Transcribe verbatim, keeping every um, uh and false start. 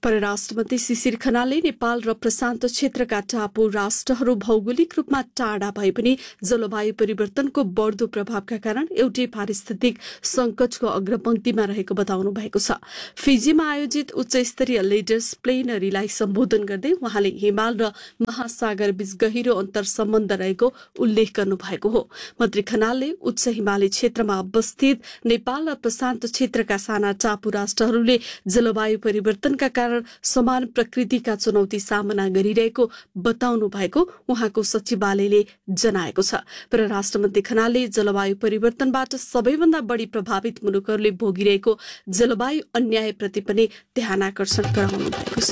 परराष्ट्र मन्त्री शिशिर खनालले नेपाल र प्रशान्त क्षेत्रका टापु राष्ट्रहरू भौगोलिक रूपमा टाढा भए पनि जलवायु परिवर्तनको बढ्दो प्रभावका कारण एउटै पारिस्थितिक संकटको अग्रपंक्तिमा रहेको बताउनु भएको छ। फिजीमा आयोजित उच्च स्तरीय लिडर्स प्लेनरीलाई सम्बोधन गर्दै उहाँले हिमाल र महासागर बीच गहिरो अन्तर सम्बन्ध रहेको उल्लेख गर्नु भएको हो। मन्त्री खनालले उच्च हिमाली क्षेत्रमा अवस्थित नेपाल र प्रशान्त क्षेत्रका साना टापु राष्ट्रहरूले जलवायु परिवर्तनका कारण समान प्रकृतिका चुनौती सामना गरिरहेको बताउनु भएको उहाँको सचिवालयले जनाएको छ। परराष्ट्र मन्त्री खनालले जलवायु परिवर्तनबाट सबैभन्दा बढी प्रभावित मुलुकहरूले भोगिरहेको जलवायु अन्यायप्रति पनि ध्यान आकर्षण गराउनु भएको छ।